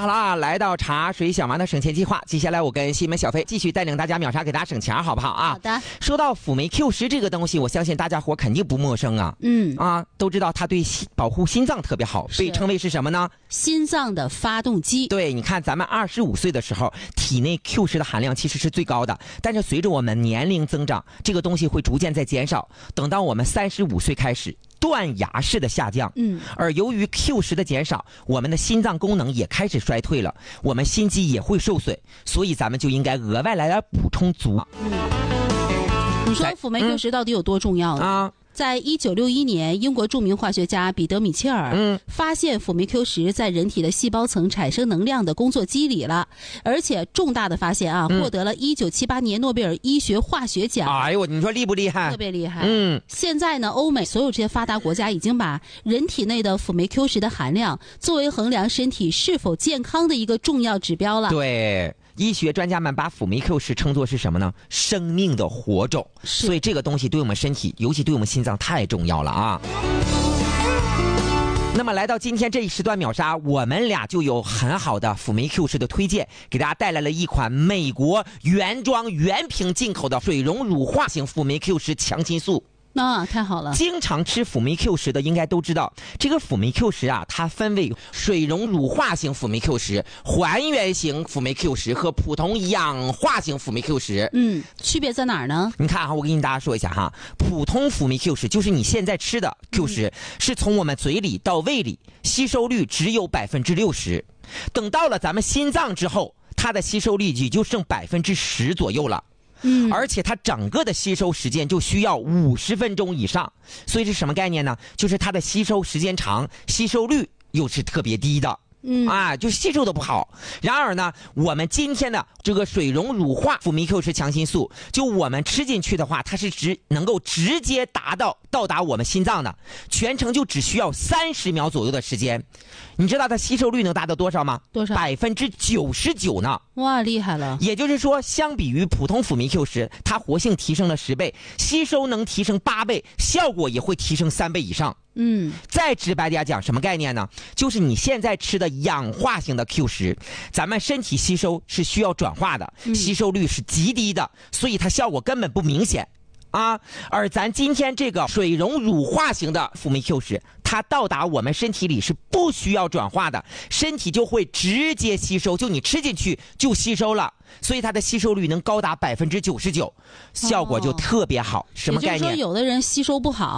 了啊，来到茶水小王的省钱计划，接下来我跟西门小飞继续带领大家秒杀，给大家省钱，好不好啊？ 好的。 说到辅酶 Q10这个东西，我相信大家伙肯定不陌生啊。都知道它对保护心脏特别好，被称为是什么呢？ 心脏的发动机。 对，你看咱们25岁的时候，体内 Q10的含量其实是最高的，但是随着我们年龄增长，这个东西会逐渐在减少。等到我们35岁开始，断崖式的下降。而由于 Q10的减少，我们的心脏功能也开始衰退了，我们心肌也会受损，所以咱们就应该额外来补充足。 你说辅酶 Q10到底有多重要呢？在1961年，英国著名化学家彼得·米切尔发现辅酶 Q10在人体的细胞层产生能量的工作机理了，而且重大的发现啊，获得了1978年诺贝尔医学化学奖。 哎呦，你说厉不厉害？ 特别厉害。现在呢，欧美所有这些发达国家已经把人体内的辅酶 Q10的含量作为衡量身体是否健康的一个重要指标了。 对。医学专家们把辅酶 Q10称作是什么呢？生命的火种。所以这个东西对我们身体，尤其对我们心脏太重要了啊。那么来到今天这一时段秒杀，我们俩就有很好的辅酶 Q10的推荐，给大家带来了一款美国原装原瓶进口的水溶乳化型辅酶 Q10强心素。 太好了！ 经常吃辅酶 Q10的应该都知道，这个辅酶 Q10啊，它分为水溶乳化型辅酶 Q10、还原型辅酶 Q10和普通氧化型辅酶 Q10。 区别在哪儿呢？ 你看哈，我跟大家说一下哈，普通辅酶 Q10就是你现在吃的 Q10，是从我们嘴里到胃里，吸收率只有60%，等到了咱们心脏之后，它的吸收率也就剩10%左右了。而且它整个的吸收时间就需要50分钟以上，所以是什么概念呢？就是它的吸收时间长，吸收率又是特别低的。就吸收的不好。然而呢，我们今天的这个水溶乳化辅酶 Q10强心素，就我们吃进去的话，它是能够直接到达我们心脏的，全程就只需要30秒左右的时间。你知道它吸收率能达到多少吗？ 多少 ？99%呢。 哇，厉害了！ 也就是说，相比于普通辅酶 Q10，它活性提升了10倍，吸收能提升8倍，效果也会提升3倍以上。再直白点讲，什么概念呢？就是你现在吃的氧化型的 Q10，咱们身体吸收是需要转化的，吸收率是极低的，所以它效果根本不明显啊。而咱今天这个水溶乳化型的辅酶 Q10，它到达我们身体里是不需要转化的，身体就会直接吸收，就你吃进去就吸收了，所以它的吸收率能高达99%，效果就特别好。什么概念？ 也就是说，有的人吸收不好。